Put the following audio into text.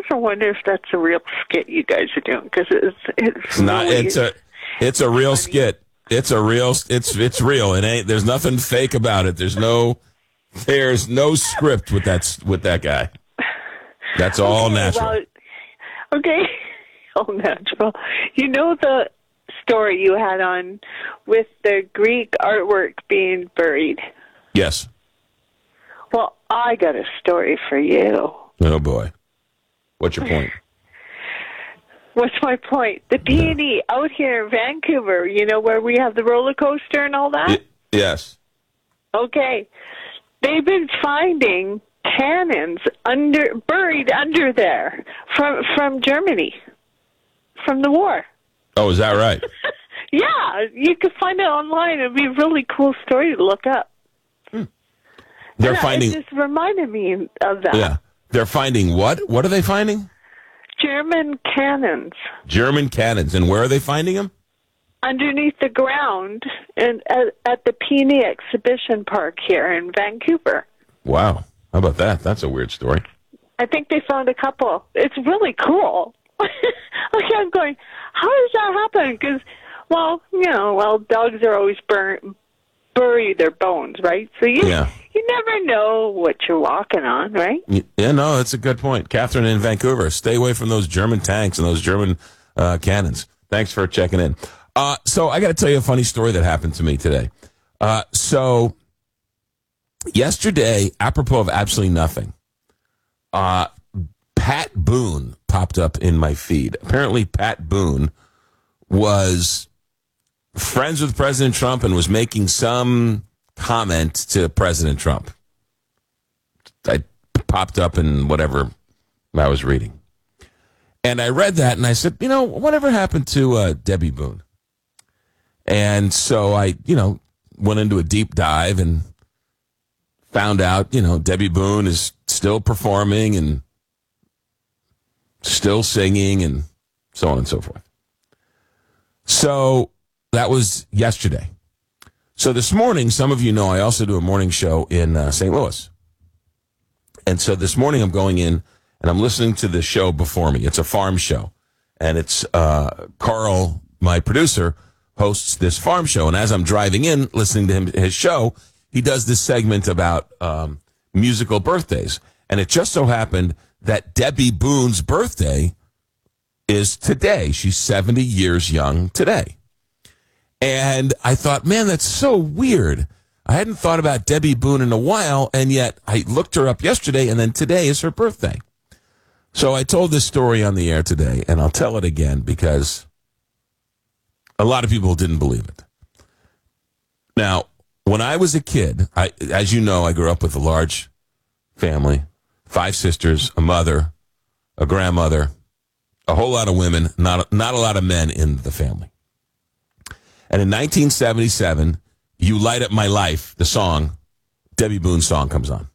ever wonder if that's a real skit you guys are doing? Because it's not. Really It's a real skit. It's real. It ain't. There's nothing fake about it. There's no script with that guy. That's all natural. Well, okay, all natural. You know the story you had on with the Greek artwork being buried? Yes. Well, I got a story for you. Oh, boy. What's your point? What's my point? The Peony out here in Vancouver, where we have the roller coaster and all that? Yes. Okay. They've been finding cannons buried under there from Germany, from the war. Oh, is that right? Yeah, you can find it online. It'd be a really cool story to look up. They're finding. It just reminded me of that. Yeah, they're finding what? What are they finding? German cannons. German cannons, and where are they finding them? Underneath the ground, and at the Peony Exhibition Park here in Vancouver. Wow, how about that? That's a weird story. I think they found a couple. It's really cool. Okay, I'm going, how does that happen? Because, dogs are always bury their bones, right? So you never know what you're walking on, right? Yeah, no, that's a good point. Catherine in Vancouver, stay away from those German tanks and those German cannons. Thanks for checking in. So I got to tell you a funny story that happened to me today. So yesterday, apropos of absolutely nothing, Pat Boone popped up in my feed. Apparently, Pat Boone was friends with President Trump and was making some comment to President Trump. I popped up in whatever I was reading. And I read that and I said, whatever happened to Debbie Boone? And so I, went into a deep dive and found out, Debbie Boone is still performing and still singing and so on and so forth. So that was yesterday. So this morning, some of you know I also do a morning show in St. Louis. And so this morning I'm going in and I'm listening to the show before me. It's a farm show. And it's Carl, my producer, hosts this farm show. And as I'm driving in, listening to his show, he does this segment about musical birthdays. And it just so happened that Debbie Boone's birthday is today. She's 70 years young today. And I thought, man, that's so weird. I hadn't thought about Debbie Boone in a while, and yet I looked her up yesterday, and then today is her birthday. So I told this story on the air today, and I'll tell it again because a lot of people didn't believe it. Now, when I was a kid, as you know, I grew up with a large family, 5 sisters, a mother, a grandmother, a whole lot of women, not a lot of men in the family. And in 1977, You Light Up My Life, the song, Debbie Boone's song comes on.